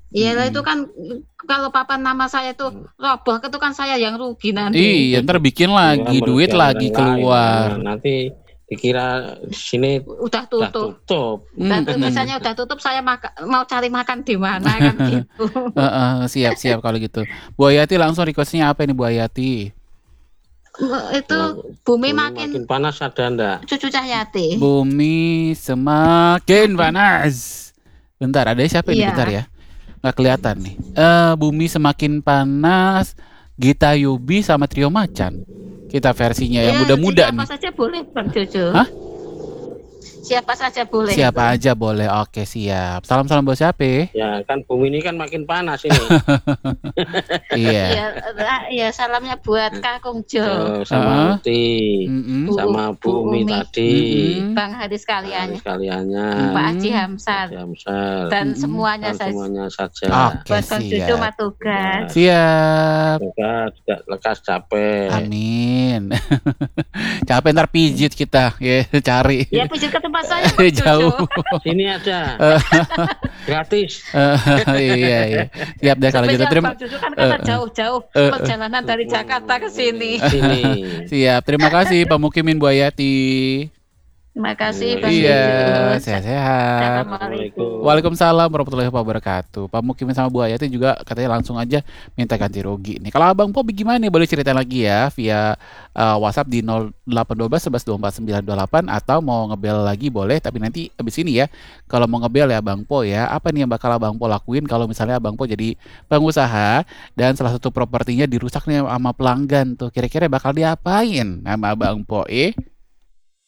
Iyalah itu Mm-mm. kan kalau papan nama saya itu roboh, itu kan saya yang rugi nanti. Iya, ntar bikin Ya lagi, duit merugikan lagi orang lain. keluar. Nah, nanti dikira di sini Udah udah tutup. tutup. Dan Mm-mm. misalnya udah tutup, saya mau cari makan di mana kan gitu. Siap-siap kalau gitu. Bu Hayati langsung requestnya apa ini Bu Hayati? Itu Nah, bumi bumi makin makin panas ada ndak? cucu Cahyati. Bumi semakin panas. Bentar, ada siapa ini? Bentar Iya. ya. Nggak kelihatan nih. Bumi semakin panas. Gita Yubi sama Trio Macan. Kita versinya yang Ya, muda-muda siapa nih. saja boleh, Bang Jojo. Hah? Siapa saja boleh Siapa itu. aja boleh. Oke, siap. Salam-salam buat siapa? Ya kan bumi ini kan makin panas ini. Iya. Ya, salamnya buat Kakung Jo, Sama Uti, Mm-mm. sama Bu Bumi Umi, tadi, Mm-mm. Bang Haris sekaliannya, sekaliannya, Pak Haji Hamzat, Jamsel, dan Mm-mm. semuanya dan saja. semuanya saja. Oke, Buat Bang Jojo siap. Matugas. Siap. Semoga juga lekas capek. Amin. Capek ntar pijit kita, ya cari. Ya pijit ke tempat saya, Bang Jauh. Jojo. Sini aja, gratis. Iya. Siap deh kalau gitu. Spesial Bang Jojo kan karena jauh-jauh perjalanan dari Jakarta ke sini. Sini. Siap. Terima kasih Pak Mukimin Bu Hayati. Terima kasih Bang Iya, Jojo. sehat-sehat. Assalamualaikum. Waalaikumsalam warahmatullahi wabarakatuh. Pak Mukimin sama Bu Hayati juga katanya langsung aja minta ganti rugi nih. Kalau Abang Po gimana nih? Boleh cerita lagi ya via WhatsApp di 0812 11 24 928 atau mau ngebel lagi boleh tapi nanti abis ini ya. Kalau mau ngebel ya Bang Po ya, apa nih yang bakal Abang Po lakuin kalau misalnya Abang Po jadi pengusaha dan salah satu propertinya dirusak nih sama pelanggan tuh. Kira-kira bakal diapain sama Abang Po?